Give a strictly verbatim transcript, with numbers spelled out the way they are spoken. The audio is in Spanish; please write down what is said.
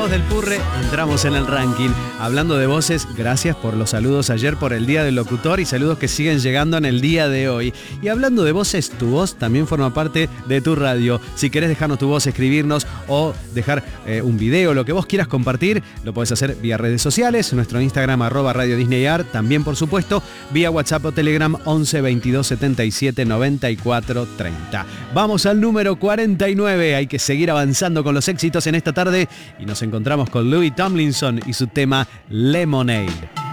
voz del Purre, entramos en el ranking. Hablando de voces, gracias por los saludos ayer por el Día del Locutor y saludos que siguen llegando en el día de hoy. Y hablando de voces, tu voz también forma parte de tu radio. Si querés dejarnos tu voz, escribirnos o dejar eh, un video, lo que vos quieras compartir, lo podés hacer vía redes sociales, nuestro Instagram arroba Radio Disney Art, también por supuesto, vía WhatsApp o Telegram once veintidós setenta y siete noventa y cuatro treinta. Vamos al número cuarenta y nueve, hay que seguir avanzando con los éxitos en esta tarde y nos encontramos con Louis Tomlinson y su tema Lemonade.